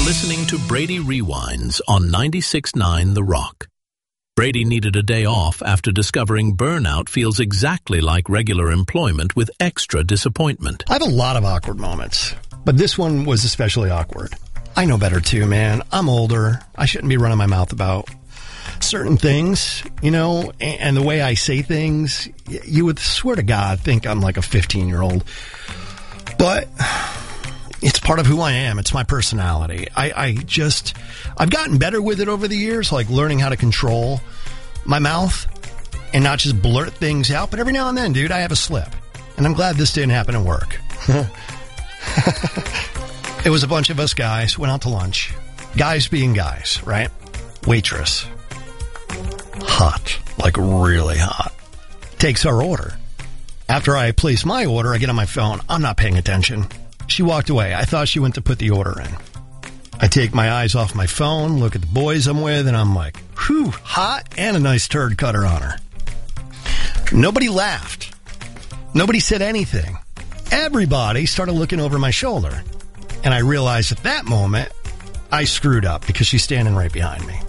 listening to Brady Rewinds on 96.9 The Rock. Brady needed a day off after discovering burnout feels exactly like regular employment with extra disappointment. I have a lot of awkward moments, but this one was especially awkward. I know better too, man. I'm older. I shouldn't be running my mouth about certain things, you know, and the way I say things, you would swear to God think I'm like a 15-year-old. But it's part of who I am. It's my personality. I've gotten better with it over the years, like learning how to control my mouth and not just blurt things out. But every now and then, dude, I have a slip. And I'm glad this didn't happen at work. It was a bunch of us guys, went out to lunch. Guys being guys, right? Waitress. Hot. Like really hot. Takes our order. After I place my order, I get on my phone. I'm not paying attention. She walked away. I thought she went to put the order in. I take my eyes off my phone, look at the boys I'm with, and I'm like, whew, hot and a nice turd cutter on her. Nobody laughed. Nobody said anything. Everybody started looking over my shoulder. And I realized at that moment, I screwed up because she's standing right behind me.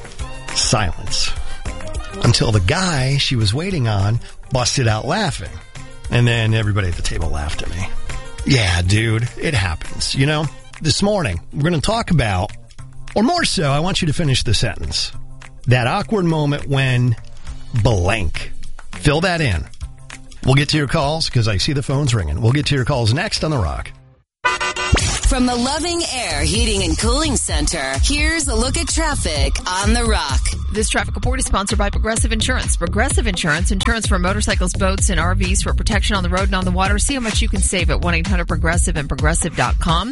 Silence. Until the guy she was waiting on busted out laughing. And then everybody at the table laughed at me. Yeah, dude, it happens. You know, this morning, we're going to talk about, or more so, I want you to finish the sentence. That awkward moment when blank. Fill that in. We'll get to your calls because I see the phones ringing. We'll get to your calls next on The Rock. From the Loving Air Heating and Cooling Center, here's a look at traffic on The Rock. This traffic report is sponsored by Progressive Insurance. Progressive Insurance, insurance for motorcycles, boats, and RVs for protection on the road and on the water. See how much you can save at 1-800-PROGRESSIVE and Progressive.com.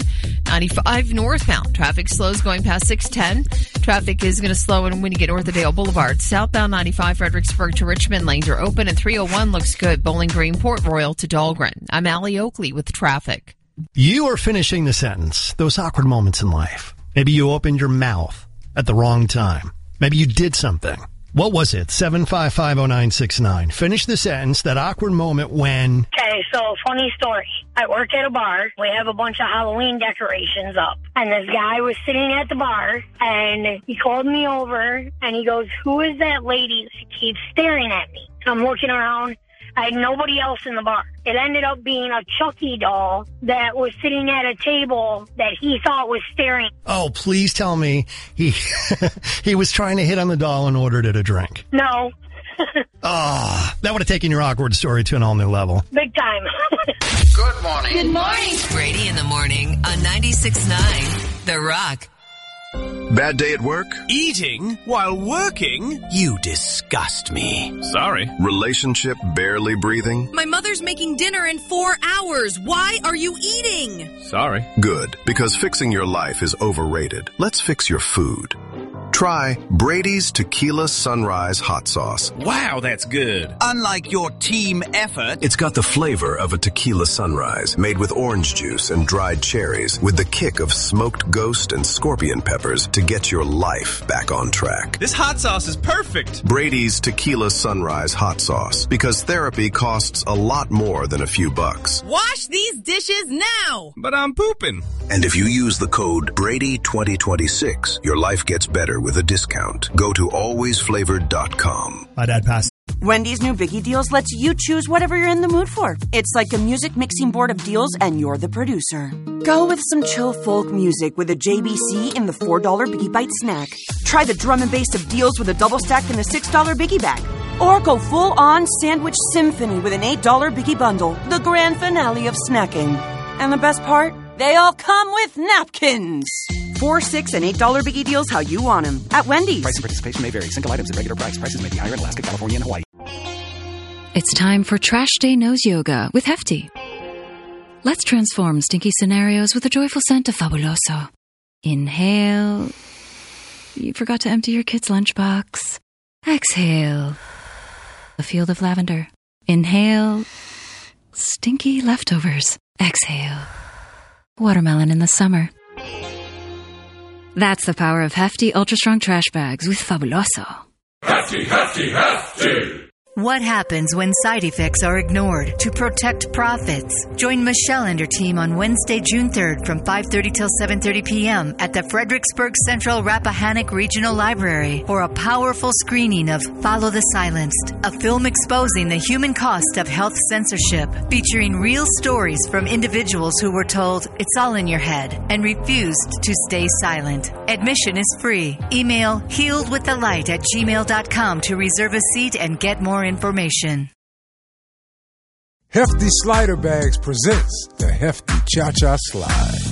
95 northbound. Traffic slows going past 610. Traffic is going to slow when you get north of Dale Boulevard. Southbound 95, Fredericksburg to Richmond. Lanes are open, and 301 looks good. Bowling Green, Port Royal to Dahlgren. I'm Allie Oakley with traffic. You are finishing the sentence. Those awkward moments in life. Maybe you opened your mouth at the wrong time. Maybe you did something. What was it? 7550969. Finish the sentence. That awkward moment when... Okay, so funny story. I work at a bar. We have a bunch of Halloween decorations up. And this guy was sitting at the bar, and he called me over, and he goes, who is that lady that keeps staring at me? So I'm looking around. I had nobody else in the bar. It ended up being a Chucky doll that was sitting at a table that he thought was staring. Oh, please tell me he was trying to hit on the doll and ordered it a drink. No. That would have taken your awkward story to an all new level. Big time. Good morning. Good morning. Brady in the morning on 96.9 The Rock. Bad day at work? Eating while working? You disgust me. Sorry. Relationship barely breathing? My mother's making dinner in 4 hours. Why are you eating? Sorry. Good, because fixing your life is overrated. Let's fix your food. Try Brady's Tequila Sunrise Hot Sauce. Wow, that's good. Unlike your team effort. It's got the flavor of a tequila sunrise, made with orange juice and dried cherries, with the kick of smoked ghost and scorpion peppers to get your life back on track. This hot sauce is perfect. Brady's Tequila Sunrise Hot Sauce, because therapy costs a lot more than a few bucks. Wash these dishes now. But I'm pooping. And if you use the code Brady2026, your life gets better with a discount. Go to alwaysflavored.com. My dad passed. Wendy's new Biggie Deals lets you choose whatever you're in the mood for. It's like a music mixing board of deals, and you're the producer. Go with some chill folk music with a JBC in the $4 Biggie Bite snack. Try the drum and bass of deals with a double stack in the $6 Biggie Bag. Or go full-on sandwich symphony with an $8 Biggie Bundle, the grand finale of snacking. And the best part? They all come with napkins. $4, $6, and $8 Biggie Deals how you want them at Wendy's. Price and participation may vary. Single items at regular price. Prices may be higher in Alaska, California, and Hawaii. It's time for Trash Day Nose Yoga with Hefty. Let's transform stinky scenarios with a joyful scent of Fabuloso. Inhale. You forgot to empty your kid's lunchbox. Exhale. A field of lavender. Inhale. Stinky leftovers. Exhale. Watermelon in the summer. That's the power of Hefty Ultra Strong Trash Bags with Fabuloso. Hefty, Hefty, Hefty! What happens when side effects are ignored to protect profits? Join Michelle and her team on Wednesday, June 3rd from 5:30 till 7:30 p.m. at the Fredericksburg Central Rappahannock Regional Library for a powerful screening of Follow the Silenced, a film exposing the human cost of health censorship, featuring real stories from individuals who were told it's all in your head and refused to stay silent. Admission is free. Email healedwiththelight@gmail.com to reserve a seat and get more information. Hefty Slider Bags presents the Hefty Cha-Cha Slide.